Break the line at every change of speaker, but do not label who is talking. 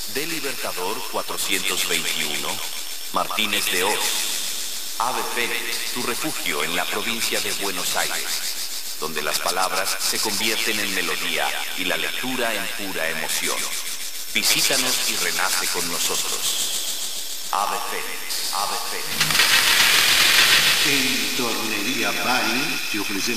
de Libertador 421, Martínez de Hoz. Ave Fénix, tu refugio en la provincia de Buenos Aires, donde las palabras se convierten en melodía y la lectura en pura emoción. Visítanos y renace con nosotros. Ave Fénix, Ave Fénix.
En Tornería Bari te ofrecemos